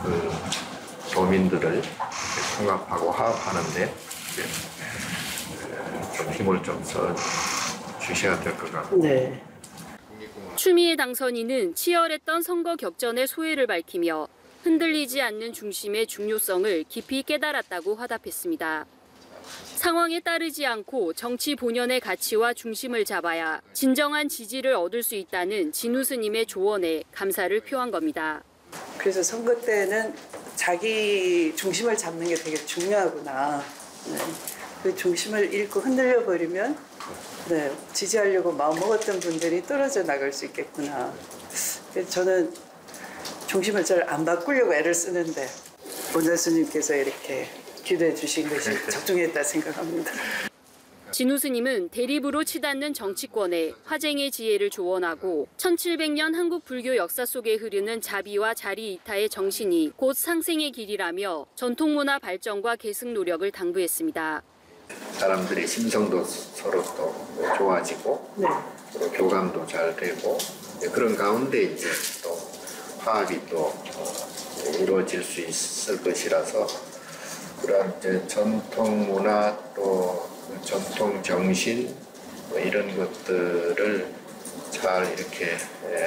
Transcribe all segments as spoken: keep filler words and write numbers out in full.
그 도민들을 통합하고 화합하는데 좀 힘을 좀 써 주셔야 될 것 같고. 네. 추미애 당선인은 치열했던 선거 격전의 소회를 밝히며 흔들리지 않는 중심의 중요성을 깊이 깨달았다고 화답했습니다. 상황에 따르지 않고 정치 본연의 가치와 중심을 잡아야 진정한 지지를 얻을 수 있다는 진우 스님의 조언에 감사를 표한 겁니다. 그래서 선거 때는 자기 중심을 잡는 게 되게 중요하구나. 네. 그 중심을 잃고 흔들려 버리면 네, 지지하려고 마음먹었던 분들이 떨어져 나갈 수 있겠구나. 그래서 저는 중심을 잘 안 바꾸려고 애를 쓰는데 원장 스님께서 이렇게 기도해 주신 것이 적중했다 생각합니다. 진우 스님은 대립으로 치닫는 정치권에 화쟁의 지혜를 조언하고 천칠백 년 한국 불교 역사 속에 흐르는 자비와 자리 이타의 정신이 곧 상생의 길이라며 전통문화 발전과 계승 노력을 당부했습니다. 사람들이 심성도 서로 또 좋아지고 네. 또 교감도 잘 되고 그런 가운데 이제 또 화합이 또 이루어질 수 있을 것이라서 그런 이제 전통 문화 또 전통 정신 뭐 이런 것들을 잘 이렇게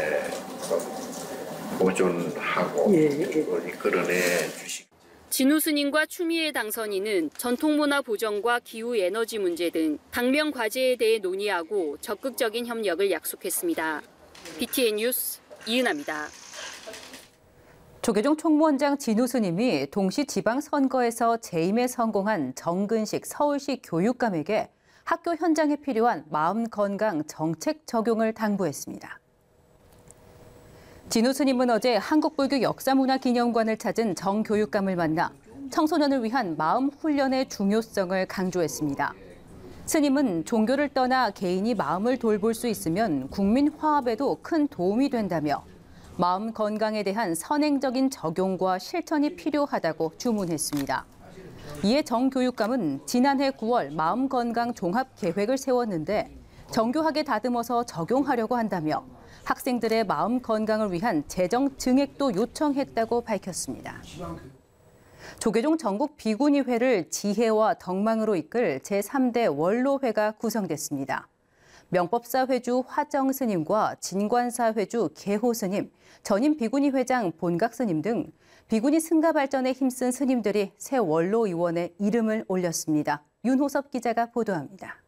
보존하고 예, 예. 이끌어내 주시고. 진우 스님과 추미애 당선인은 전통문화 보전과 기후에너지 문제 등 당면 과제에 대해 논의하고 적극적인 협력을 약속했습니다. 비티엔 뉴스 이은하입니다. 조계종 총무원장 진우 스님이 동시 지방선거에서 재임에 성공한 정근식 서울시 교육감에게 학교 현장에 필요한 마음건강 정책 적용을 당부했습니다. 진우 스님은 어제 한국불교 역사문화기념관을 찾은 정 교육감을 만나 청소년을 위한 마음 훈련의 중요성을 강조했습니다. 스님은 종교를 떠나 개인이 마음을 돌볼 수 있으면 국민 화합에도 큰 도움이 된다며 마음 건강에 대한 선행적인 적용과 실천이 필요하다고 주문했습니다. 이에 정 교육감은 지난해 구월 마음 건강 종합 계획을 세웠는데 정교하게 다듬어서 적용하려고 한다며 학생들의 마음 건강을 위한 재정 증액도 요청했다고 밝혔습니다. 조계종 전국 비구니회를 지혜와 덕망으로 이끌 제삼 대 원로회가 구성됐습니다. 명법사 회주 화정 스님과 진관사 회주 계호 스님, 전임 비구니 회장 본각 스님 등 비구니 승가 발전에 힘쓴 스님들이 새 원로 의원에 이름을 올렸습니다. 윤호섭 기자가 보도합니다.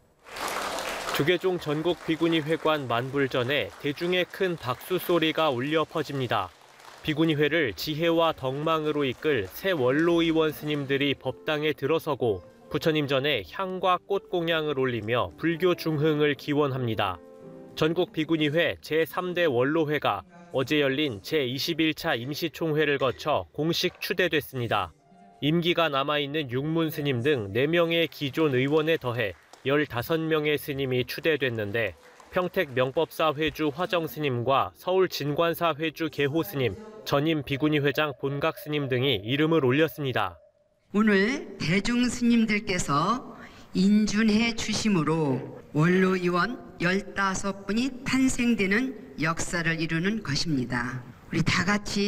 조계종 전국 비구니 회관 만불전에 대중의 큰 박수 소리가 울려 퍼집니다. 비구니회를 지혜와 덕망으로 이끌 새 원로 의원 스님들이 법당에 들어서고 부처님 전에 향과 꽃 공양을 올리며 불교 중흥을 기원합니다. 전국 비구니회 제삼 대 원로회가 어제 열린 제이십일 차 임시총회를 거쳐 공식 추대됐습니다. 임기가 남아있는 육문 스님 등 네 명의 기존 의원에 더해 열다섯 명의 스님이 추대됐는데 평택 명법사 회주 화정 스님과 서울 진관사 회주 계호 스님, 전임 비구니 회장 본각 스님 등이 이름을 올렸습니다. 오늘 대중 스님들께서 인준해 주심으로 원로 의원 열다섯 분이 탄생되는 역사를 이루는 것입니다. 우리 다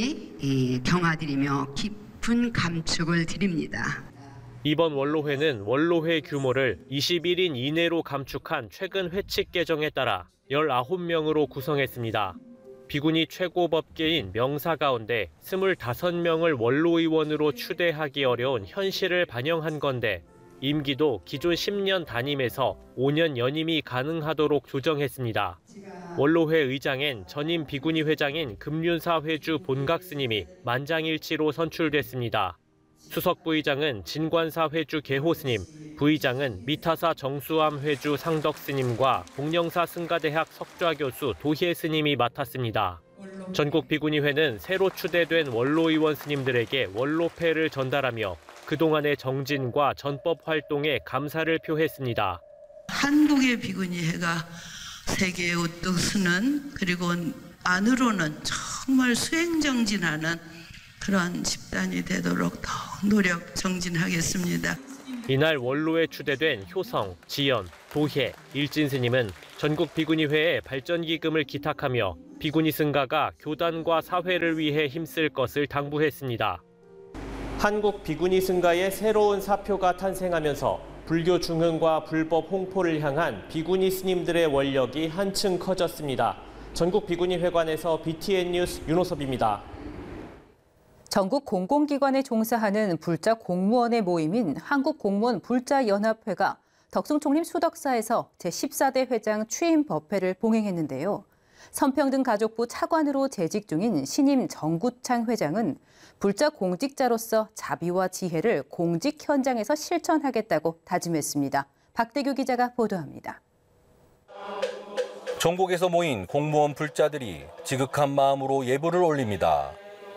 같이 경화드리며 깊은 감축을 드립니다. 이번 원로회는 원로회 규모를 이십일 인 이내로 감축한 최근 회칙 개정에 따라 열아홉 명으로 구성했습니다. 비구니 최고법계인 명사 가운데 스물다섯 명을 원로의원으로 추대하기 어려운 현실을 반영한 건데 임기도 기존 십 년 단임에서 오 년 연임이 가능하도록 조정했습니다. 원로회 의장엔 전임 비구니 회장인 금륜사 회주 본각 스님이 만장일치로 선출됐습니다. 수석 부의장은 진관사 회주 계호 스님, 부의장은 미타사 정수암 회주 상덕 스님과 복령사 승가대학 석좌 교수 도희애 스님이 맡았습니다. 전국 비구니회는 새로 추대된 원로의원 스님들에게 원로패를 전달하며 그동안의 정진과 전법 활동에 감사를 표했습니다. 한국의 비구니회가 세계에 우뚝 서는 그리고 안으로는 정말 수행정진하는 그런 집단이 되도록 더 노력 정진하겠습니다. 이날 원로에 추대된 효성, 지연, 도혜, 일진 스님은 전국 비구니회에 발전기금을 기탁하며 비구니 승가가 교단과 사회를 위해 힘쓸 것을 당부했습니다. 한국 비구니 승가의 새로운 사표가 탄생하면서 불교 중흥과 불법 홍포를 향한 비구니 스님들의 원력이 한층 커졌습니다. 전국 비구니 회관에서 비티엔 뉴스 윤호섭입니다. 전국 공공기관에 종사하는 불자 공무원의 모임인 한국공무원 불자연합회가 덕숭총림 수덕사에서 제십사 대 회장 취임 법회를 봉행했는데요. 성평등가족부 차관으로 재직 중인 신임 정구창 회장은 불자 공직자로서 자비와 지혜를 공직 현장에서 실천하겠다고 다짐했습니다. 박대규 기자가 보도합니다. 전국에서 모인 공무원 불자들이 지극한 마음으로 예불을 올립니다.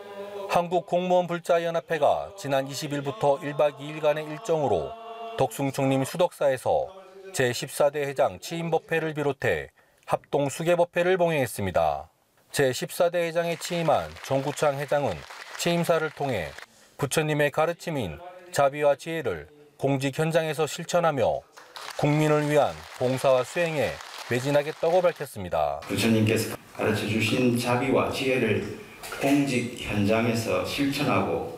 한국공무원불자연합회가 지난 이십 일부터 일 박 이 일간의 일정으로 덕숭총림 수덕사에서 제십사 대 회장 취임법회를 비롯해 합동 수계법회를 봉행했습니다. 제십사 대 회장에 취임한 정구창 회장은 취임사를 통해 부처님의 가르침인 자비와 지혜를 공직 현장에서 실천하며 국민을 위한 봉사와 수행에 매진하겠다고 밝혔습니다. 부처님께서 가르쳐주신 자비와 지혜를 공직 현장에서 실천하고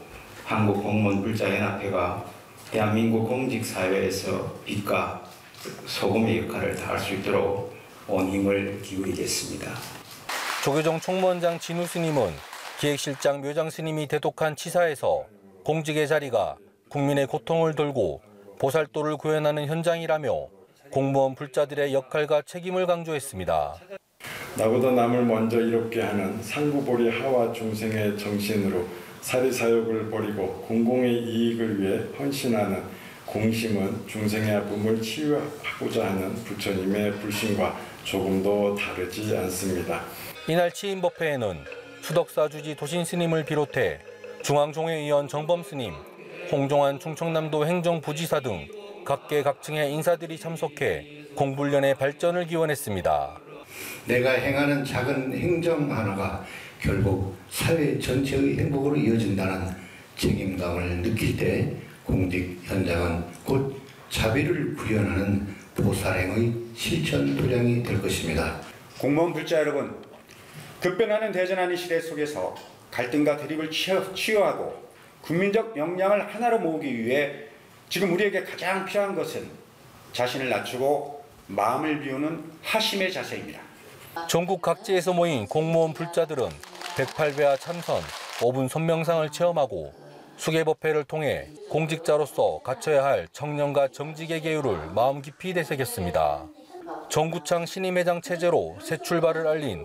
한국공무원불자연합회가 대한민국 공직사회에서 빛과 소금의 역할을 다할 수 있도록 온 힘을 기울이겠습니다. 조계종 총무원장 진우 스님은 기획실장 묘장 스님이 대독한 치사에서 공직의 자리가 국민의 고통을 돌고 보살도를 구현하는 현장이라며 공무원 불자들의 역할과 책임을 강조했습니다. 나보다 남을 먼저 이롭게 하는 상구보리 하와 중생의 정신으로 사리사욕을 버리고 공공의 이익을 위해 헌신하는 공심은 중생의 아픔을 치유하고자 하는 부처님의 불신과 조금도 다르지 않습니다. 이날 취임법회에는 수덕사 주지 도신 스님을 비롯해 중앙종회의원 정범 스님, 홍종환 충청남도 행정부지사 등 각계 각층의 인사들이 참석해 공불련의 발전을 기원했습니다. 내가 행하는 작은 행정 하나가 결국 사회 전체의 행복으로 이어진다는 책임감을 느낄 때 공직 현장은 곧 자비를 구현하는 보살행의 실천 도량이 될 것입니다. 공무원 불자 여러분, 급변하는 대전환의 시대 속에서 갈등과 대립을 치유하고 국민적 역량을 하나로 모으기 위해 지금 우리에게 가장 필요한 것은 자신을 낮추고 마음을 비우는 하심의 자세입니다. 전국 각지에서 모인 공무원 불자들은 백팔 배와 참선, 오 분 손명상을 체험하고 수계법회를 통해 공직자로서 갖춰야 할 청년과 정직의 계율을 마음 깊이 되새겼습니다. 정구창 신임회장 체제로 새 출발을 알린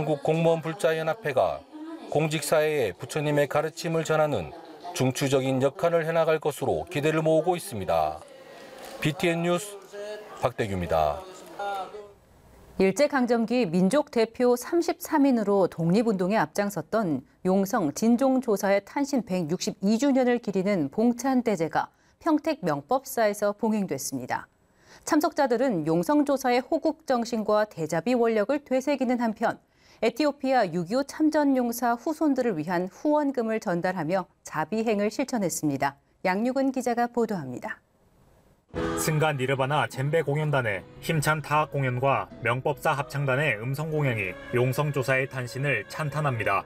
한국공무원불자연합회가 공직사회에 부처님의 가르침을 전하는 중추적인 역할을 해나갈 것으로 기대를 모으고 있습니다. 비티엔 뉴스 박대규입니다. 일제강점기 민족 대표 삼십삼 인으로 독립운동에 앞장섰던 용성 진종조사의 탄신 백육십이 주년을 기리는 봉찬대제가 평택 명법사에서 봉행됐습니다. 참석자들은 용성조사의 호국정신과 대자비 원력을 되새기는 한편 에티오피아 육이오 참전용사 후손들을 위한 후원금을 전달하며 자비행을 실천했습니다. 양육은 기자가 보도합니다. 승가 니르바나 젬베 공연단의 힘찬 타악 공연과 명법사 합창단의 음성 공연이 용성조사의 탄신을 찬탄합니다.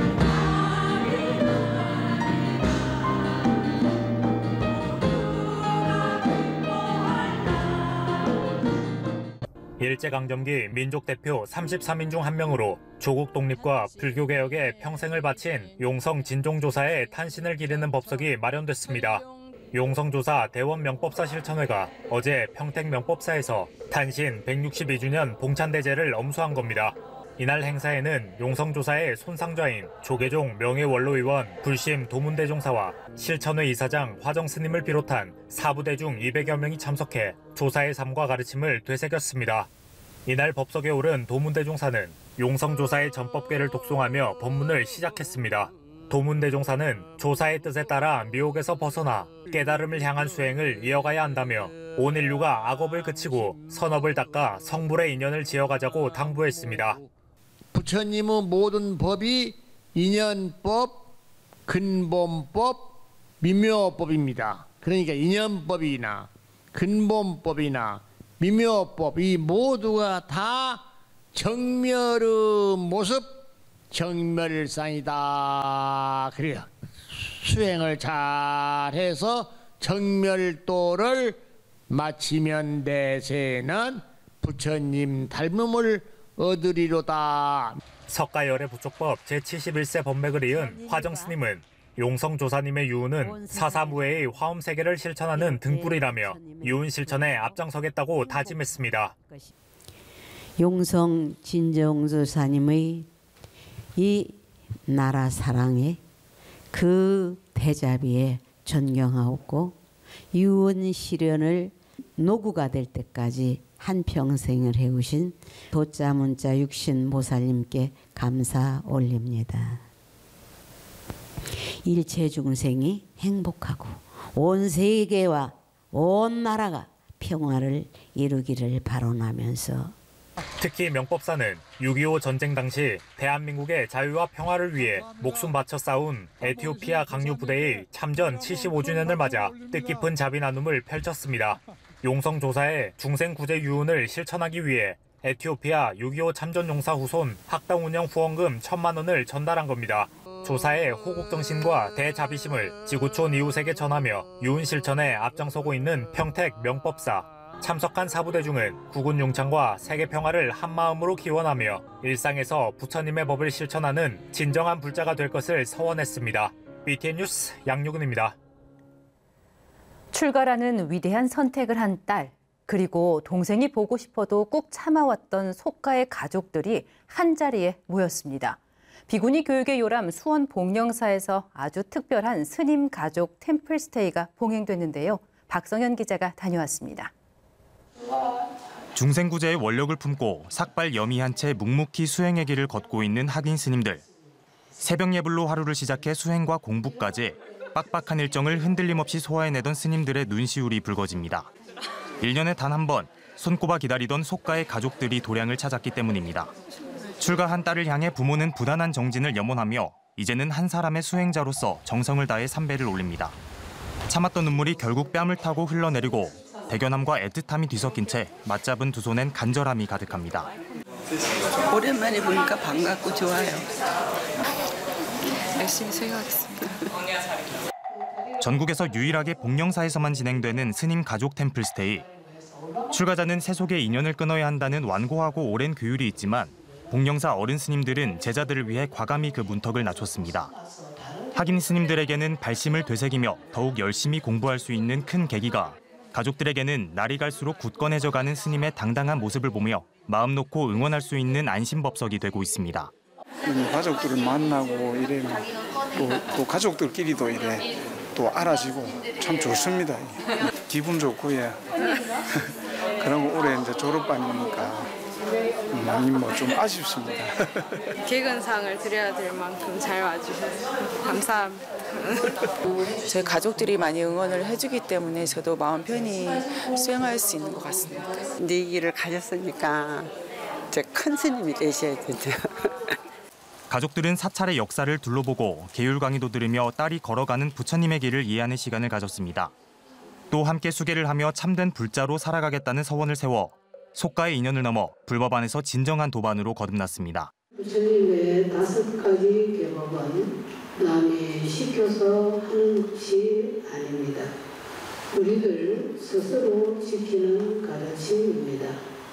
일제강점기 민족대표 삼십삼 인 중 한 명으로 조국 독립과 불교개혁에 평생을 바친 용성 진종조사의 탄신을 기리는 법석이 마련됐습니다. 용성조사 대원명법사 실천회가 어제 평택 명법사에서 탄신 백육십이 주년 봉찬대제를 엄수한 겁니다. 이날 행사에는 용성조사의 손상좌인 조계종 명예원로의원 불심 도문대종사와 실천회 이사장 화정스님을 비롯한 사부대중 이백여 명이 참석해 조사의 삶과 가르침을 되새겼습니다. 이날 법석에 오른 도문대종사는 용성조사의 전법계를 독송하며 법문을 시작했습니다. 도문대종사는 조사의 뜻에 따라 미혹에서 벗어나 깨달음을 향한 수행을 이어가야 한다며 온 인류가 악업을 그치고 선업을 닦아 성불의 인연을 지어가자고 당부했습니다. 부처님의 모든 법이 인연법, 근본법, 미묘법입니다. 그러니까 인연법이나 근본법이나 미묘법 이 모두가 다 정멸의 모습 정멸상이다. 그래요. 수행을 잘해서 정멸도를 마치면 대세는 부처님 닮음을 얻으리로다. 석가열애 부촉법 제칠십일 세 법맥을 이은 화정스님은 용성조사님의 유언은 사사무예의 화엄세계를 실천하는 등불이라며 유언 실천에 앞장서겠다고 다짐했습니다. 용성 진정조사님의 이 나라 사랑에 그 대자비에 존경하고 유언 실현을 노구가 될 때까지 한평생을 해오신 도자문자 육신보살님께 감사 올립니다. 일체 중생이 행복하고 온 세계와 온 나라가 평화를 이루기를 바라면서 특히 명법사는 육이오 전쟁 당시 대한민국의 자유와 평화를 위해 목숨 바쳐 싸운 에티오피아 강류 부대의 참전 칠십오 주년을 맞아 뜻깊은 자비 나눔을 펼쳤습니다. 용성조사의 중생구제 유언을 실천하기 위해 에티오피아 육이오 참전용사 후손 학당 운영 후원금 천만 원을 전달한 겁니다. 조사의 호국정신과 대자비심을 지구촌 이웃에게 전하며 유언 실천에 앞장서고 있는 평택 명법사. 참석한 사부대 중은 국군 용창과 세계 평화를 한마음으로 기원하며 일상에서 부처님의 법을 실천하는 진정한 불자가 될 것을 서원했습니다. 비티엔 뉴스 양유근입니다. 출가라는 위대한 선택을 한 딸, 그리고 동생이 보고 싶어도 꾹 참아왔던 속가의 가족들이 한자리에 모였습니다. 비구니 교육의 요람 수원 복령사에서 아주 특별한 스님 가족 템플스테이가 봉행됐는데요. 박성현 기자가 다녀왔습니다. 중생구제의 원력을 품고 삭발 여미한 채 묵묵히 수행의 길을 걷고 있는 학인 스님들. 새벽 예불로 하루를 시작해 수행과 공부까지 빡빡한 일정을 흔들림 없이 소화해내던 스님들의 눈시울이 붉어집니다. 일 년에 단 한 번 손꼽아 기다리던 속가의 가족들이 도량을 찾았기 때문입니다. 출가한 딸을 향해 부모는 부단한 정진을 염원하며 이제는 한 사람의 수행자로서 정성을 다해 삼배를 올립니다. 참았던 눈물이 결국 뺨을 타고 흘러내리고 대견함과 애틋함이 뒤섞인 채 맞잡은 두 손엔 간절함이 가득합니다. 오랜만에 보니까 반갑고 좋아요. 열심히 수행하겠습니다. 전국에서 유일하게 복령사에서만 진행되는 스님 가족 템플스테이. 출가자는 세속의 인연을 끊어야 한다는 완고하고 오랜 규율이 있지만 복령사 어른 스님들은 제자들을 위해 과감히 그 문턱을 낮췄습니다. 학인 스님들에게는 발심을 되새기며 더욱 열심히 공부할 수 있는 큰 계기가, 가족들에게는 날이 갈수록 굳건해져가는 스님의 당당한 모습을 보며 마음 놓고 응원할 수 있는 안심법석이 되고 있습니다. 가족들을 만나고 이래면 또, 또 가족들끼리도 이래 또 알아지고 참 좋습니다. 기분 좋고 예. 그러고 올해 이제 졸업반이니까 많이 뭐 좀 아쉽습니다. 개근상을 드려야 될 만큼 잘 와주셔서 감사합니다. 저희 가족들이 많이 응원을 해주기 때문에 저도 마음 편히 수행할 수 있는 것 같습니다. 네 길을 가셨으니까 이제 큰 스님이 되셔야 된다. 가족들은 사찰의 역사를 둘러보고 계율 강의도 들으며 딸이 걸어가는 부처님의 길을 이해하는 시간을 가졌습니다. 또 함께 수계를 하며 참된 불자로 살아가겠다는 서원을 세워 속가의 인연을 넘어 불법 안에서 진정한 도반으로 거듭났습니다. 부처님의 다섯 가지 계법은 남이 시켜서 하는 것이 아닙니다. 우리들 스스로 지키는 가르침입니다.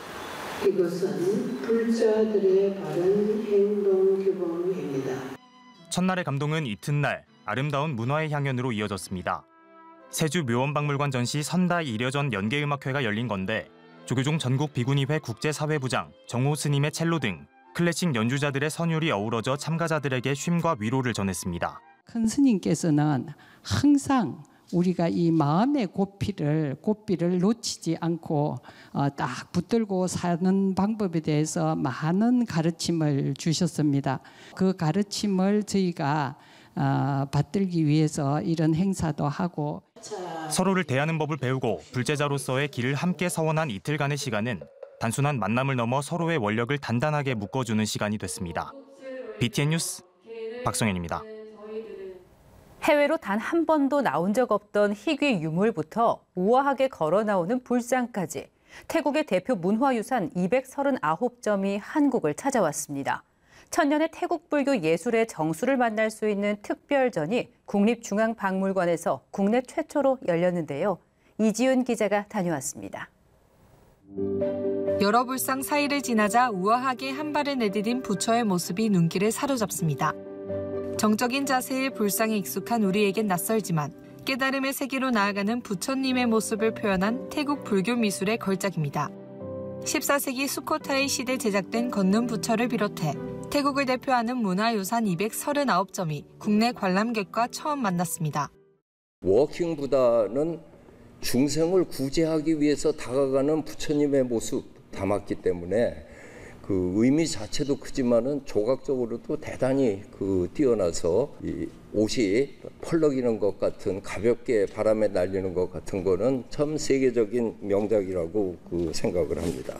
이것은 불자들의 바른 행동 규범입니다. 첫날의 감동은 이튿날 아름다운 문화의 향연으로 이어졌습니다. 세주 묘원박물관 전시 선다 이려전 연계음악회가 열린 건데 조교종 전국 비구니회 국제사회부장 정호 스님의 첼로 등 클래식 연주자들의 선율이 어우러져 참가자들에게 쉼과 위로를 전했습니다. 큰 스님께서는 항상 우리가 이 마음의 고삐를 고삐를 놓치지 않고 어, 딱 붙들고 사는 방법에 대해서 많은 가르침을 주셨습니다. 그 가르침을 저희가 어, 받들기 위해서 이런 행사도 하고 서로를 대하는 법을 배우고 불제자로서의 길을 함께 서원한 이틀간의 시간은 단순한 만남을 넘어 서로의 원력을 단단하게 묶어주는 시간이 됐습니다. 비티엔 뉴스 박성현입니다. 해외로 단 한 번도 나온 적 없던 희귀 유물부터 우아하게 걸어 나오는 불상까지 태국의 대표 문화유산 이백삼십구 점이 한국을 찾아왔습니다. 천년의 태국 불교 예술의 정수를 만날 수 있는 특별전이 국립중앙박물관에서 국내 최초로 열렸는데요. 이지윤 기자가 다녀왔습니다. 여러 불상 사이를 지나자 우아하게 한 발을 내디딘 부처의 모습이 눈길을 사로잡습니다. 정적인 자세의 불상에 익숙한 우리에겐 낯설지만 깨달음의 세계로 나아가는 부처님의 모습을 표현한 태국 불교 미술의 걸작입니다. 십사 세기 수코타이 시대 제작된 걷는 부처를 비롯해 태국을 대표하는 문화유산 이백삼십구 점이 국내 관람객과 처음 만났습니다. 워킹보다는 중생을 구제하기 위해서 다가가는 부처님의 모습 담았기 때문에 그 의미 자체도 크지만은 조각적으로도 대단히 그 뛰어나서 이 옷이 펄럭이는 것 같은 가볍게 바람에 날리는 것 같은 거는 참 세계적인 명작이라고 그 생각을 합니다.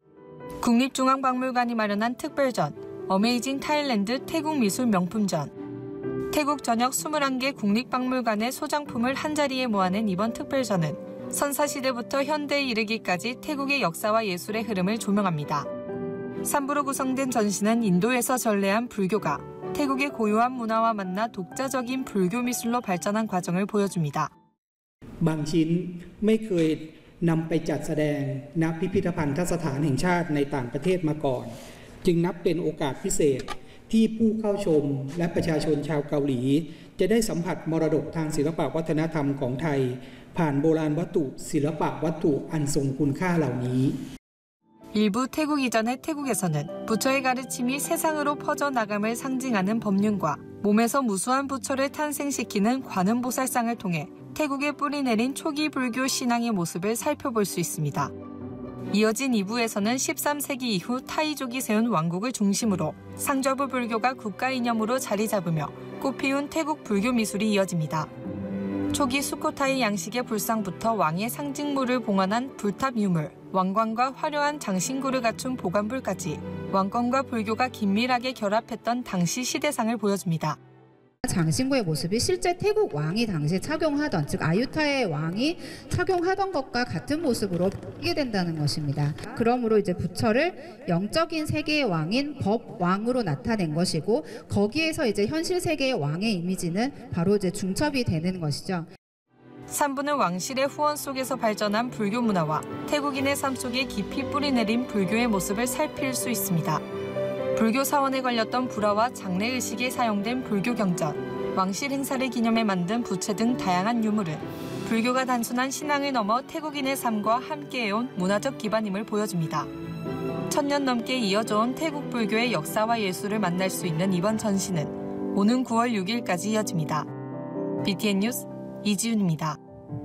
국립중앙박물관이 마련한 특별전 어메이징 타일랜드 태국 미술 명품전. 태국 전역 이십일 개 국립박물관의 소장품을 한자리에 모아낸 이번 특별전은 선사시대부터 현대에 이르기까지 태국의 역사와 예술의 흐름을 조명합니다. 삼 부로 구성된 전시는 인도에서 전래한 불교가 태국의 고유한 문화와 만나 독자적인 불교 미술로 발전한 과정을 보여줍니다. บางชิ้นไม่เคยนำไปจัดแสดงณพิพิธภัณฑสถานแห่งชาติในต่างประเทศมาก่อนจึงนับเป็นโอกาสพิเศษที่ผู้เข้าชมและประชาชนชาวเกาหลีจะได้สัมผัสมรดกทางศิลปวัฒนธรรมของไทยผ่านโบราณวัตถุศิลปะวัตถุอันทรงคุณค่าเหล่านี้ 일부 태국 이전의 태국에서는 부처의 가르침이 세상으로 퍼져나감을 상징하는 법륜과 몸에서 무수한 부처를 탄생시키는 관음보살상을 통해 태국에 뿌리내린 초기 불교 신앙의 모습을 살펴볼 수 있습니다. 이어진 이 부에서는 십삼 세기 이후 타이족이 세운 왕국을 중심으로 상좌부 불교가 국가 이념으로 자리 잡으며 꽃피운 태국 불교 미술이 이어집니다. 초기 수코타이 양식의 불상부터 왕의 상징물을 봉헌한 불탑 유물, 왕관과 화려한 장신구를 갖춘 보관불까지 왕권과 불교가 긴밀하게 결합했던 당시 시대상을 보여줍니다. 장신구의 모습이 실제 태국 왕이 당시에 착용하던, 즉 아유타의 왕이 착용하던 것과 같은 모습으로 보이게 된다는 것입니다. 그러므로 이제 부처를 영적인 세계의 왕인 법왕으로 나타낸 것이고, 거기에서 이제 현실 세계의 왕의 이미지는 바로 이제 중첩이 되는 것이죠. 삼 부는 왕실의 후원 속에서 발전한 불교 문화와 태국인의 삶 속에 깊이 뿌리내린 불교의 모습을 살필 수 있습니다. 불교 사원에 걸렸던 불화와 장례의식에 사용된 불교 경전, 왕실 행사를 기념해 만든 부채 등 다양한 유물은 불교가 단순한 신앙을 넘어 태국인의 삶과 함께해온 문화적 기반임을 보여줍니다. 천년 넘게 이어져온 태국 불교의 역사와 예술을 만날 수 있는 이번 전시는 오는 구월 육일까지 이어집니다. 비티엔 뉴스 이지윤입니다.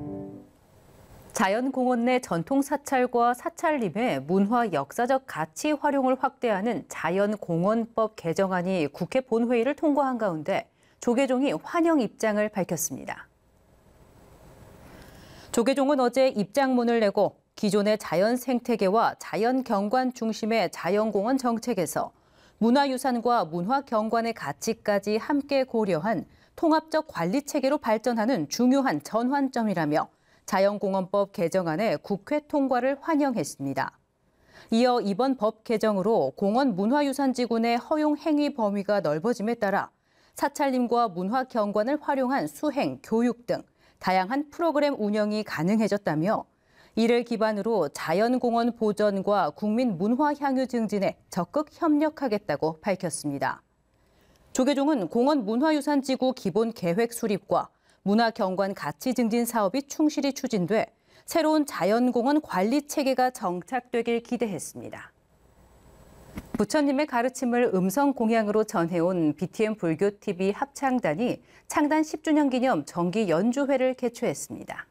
자연공원 내 전통 사찰과 사찰림의 문화 역사적 가치 활용을 확대하는 자연공원법 개정안이 국회 본회의를 통과한 가운데 조계종이 환영 입장을 밝혔습니다. 조계종은 어제 입장문을 내고 기존의 자연 생태계와 자연 경관 중심의 자연공원 정책에서 문화유산과 문화경관의 가치까지 함께 고려한 통합적 관리 체계로 발전하는 중요한 전환점이라며 자연공원법 개정안의 국회 통과를 환영했습니다. 이어 이번 법 개정으로 공원 문화유산지구 내 허용 행위 범위가 넓어짐에 따라 사찰림과 문화경관을 활용한 수행, 교육 등 다양한 프로그램 운영이 가능해졌다며 이를 기반으로 자연공원 보전과 국민 문화 향유 증진에 적극 협력하겠다고 밝혔습니다. 조계종은 공원 문화유산지구 기본 계획 수립과 문화경관 가치 증진 사업이 충실히 추진돼 새로운 자연공원 관리 체계가 정착되길 기대했습니다. 부처님의 가르침을 음성 공양으로 전해온 비티엠 불교티비 합창단이 창단 십 주년 기념 정기 연주회를 개최했습니다.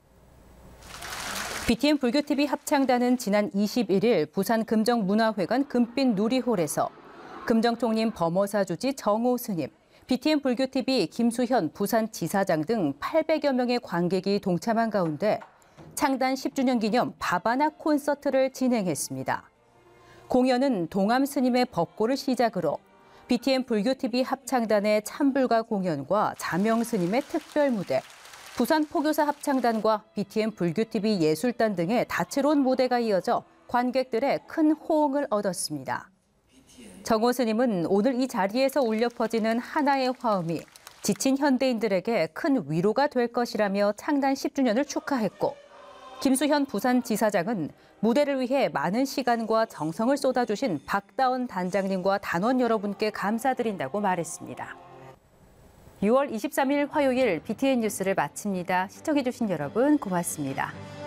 비티엠 불교티비 합창단은 지난 이십일일 부산 금정문화회관 금빛 누리홀에서 금정총림 범어사 주지 정호 스님, 비티엠 불교티비 김수현 부산지사장 등 팔백여 명의 관객이 동참한 가운데 창단 십 주년 기념 바바나 콘서트를 진행했습니다. 공연은 동암 스님의 법고를 시작으로 비티엠 불교티비 합창단의 참불가 공연과 자명 스님의 특별 무대, 부산 포교사 합창단과 비티엠 불교티비 예술단 등의 다채로운 무대가 이어져 관객들의 큰 호응을 얻었습니다. 정호 스님은 오늘 이 자리에서 울려 퍼지는 하나의 화음이 지친 현대인들에게 큰 위로가 될 것이라며 창단 십 주년을 축하했고, 김수현 부산지사장은 무대를 위해 많은 시간과 정성을 쏟아주신 박다원 단장님과 단원 여러분께 감사드린다고 말했습니다. 유월 이십삼일 화요일 비티엔 뉴스를 마칩니다. 시청해주신 여러분 고맙습니다.